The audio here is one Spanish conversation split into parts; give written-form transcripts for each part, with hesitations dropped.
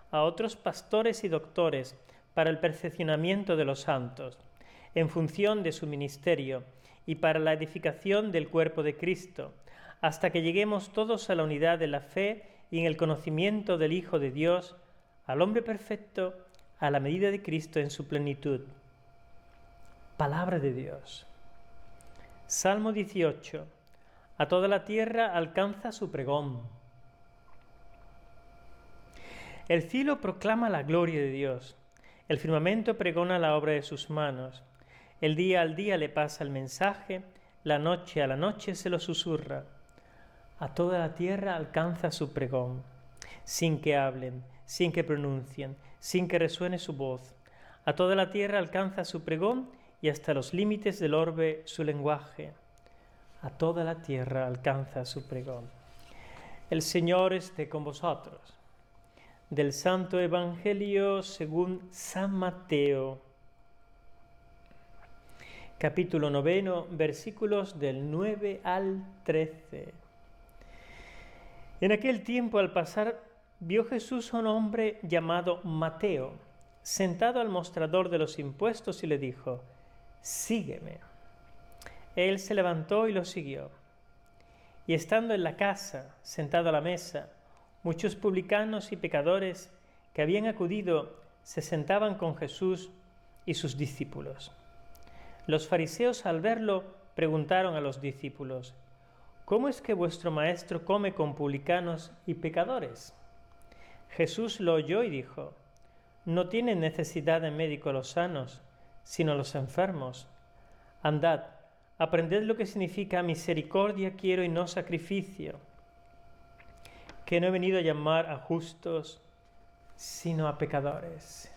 a otros pastores y doctores para el perfeccionamiento de los santos, en función de su ministerio y para la edificación del cuerpo de Cristo, hasta que lleguemos todos a la unidad de la fe y en el conocimiento del Hijo de Dios, al hombre perfecto, a la medida de Cristo en su plenitud. Palabra de Dios. Salmo 18. A toda la tierra alcanza su pregón. El cielo proclama la gloria de Dios. El firmamento pregona la obra de sus manos. El día al día le pasa el mensaje, la noche a la noche se lo susurra. A toda la tierra alcanza su pregón, sin que hablen, sin que pronuncien, sin que resuene su voz. A toda la tierra alcanza su pregón y hasta los límites del orbe su lenguaje. A toda la tierra alcanza su pregón. El Señor esté con vosotros. Del Santo Evangelio según San Mateo, capítulo 9, versículos del 9 al 13. En aquel tiempo, al pasar, vio Jesús a un hombre llamado Mateo, sentado al mostrador de los impuestos, y le dijo: «Sígueme». Él se levantó y lo siguió. Y estando en la casa, sentado a la mesa, muchos publicanos y pecadores que habían acudido se sentaban con Jesús y sus discípulos. Los fariseos, al verlo, preguntaron a los discípulos: «¿Cómo es que vuestro maestro come con publicanos y pecadores?». Jesús lo oyó y dijo: «No tienen necesidad de médico los sanos, sino los enfermos. Andad, aprended lo que significa misericordia quiero y no sacrificio, que no he venido a llamar a justos, sino a pecadores».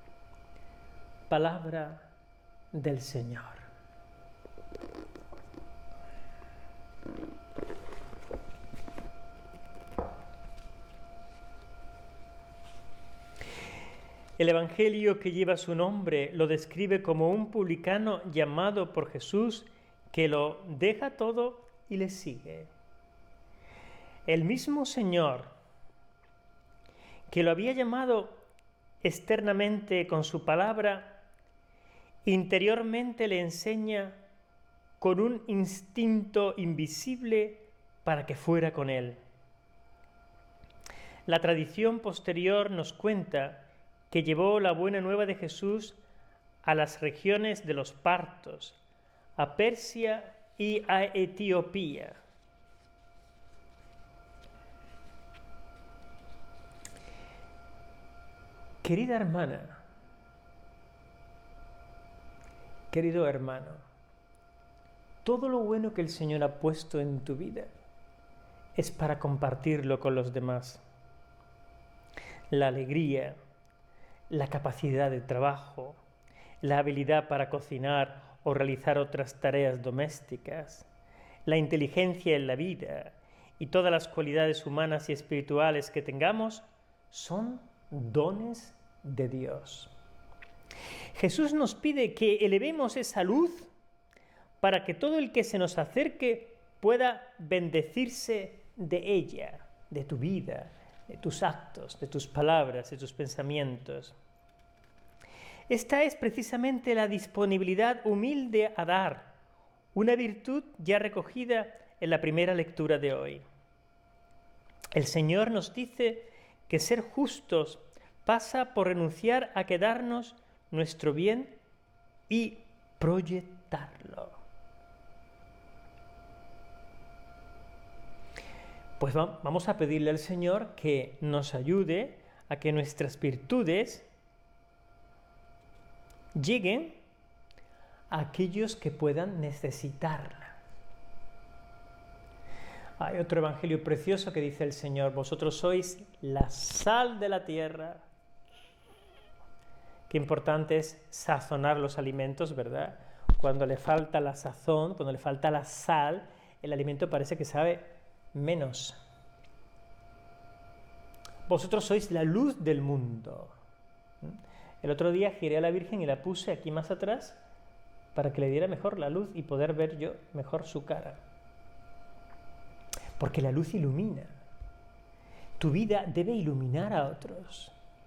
Palabra del Señor. El Evangelio que lleva su nombre lo describe como un publicano llamado por Jesús que lo deja todo y le sigue. El mismo Señor que lo había llamado externamente con su palabra, interiormente le enseña con un instinto invisible para que fuera con él. La tradición posterior nos cuenta que llevó la buena nueva de Jesús a las regiones de los partos, a Persia y a Etiopía. Querida hermana, querido hermano, todo lo bueno que el Señor ha puesto en tu vida es para compartirlo con los demás. La alegría, la capacidad de trabajo, la habilidad para cocinar o realizar otras tareas domésticas, la inteligencia en la vida y todas las cualidades humanas y espirituales que tengamos son dones de Dios. Jesús nos pide que elevemos esa luz para que todo el que se nos acerque pueda bendecirse de ella, de tu vida, de tus actos, de tus palabras, de tus pensamientos. Esta es precisamente la disponibilidad humilde a dar, una virtud ya recogida en la primera lectura de hoy. El Señor nos dice que ser justos pasa por renunciar a quedarnos nuestro bien y proyectarlo. Pues vamos a pedirle al Señor que nos ayude a que nuestras virtudes lleguen a aquellos que puedan necesitarla. Hay otro evangelio precioso que dice el Señor: vosotros sois la sal de la tierra. Qué importante es sazonar los alimentos, ¿verdad? Cuando le falta la sazón, cuando le falta la sal, el alimento parece que sabe menos. Vosotros sois la luz del mundo. El otro día giré a la Virgen y la puse aquí más atrás para que le diera mejor la luz y poder ver yo mejor su cara. Porque la luz ilumina. Tu vida debe iluminar a otros.